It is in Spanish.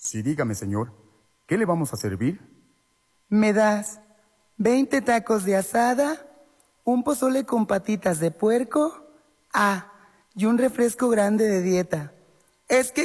Sí, dígame, señor. ¿Qué le vamos a servir? Me das 20 tacos de asada, un pozole con patitas de puerco, y un refresco grande de dieta. Es que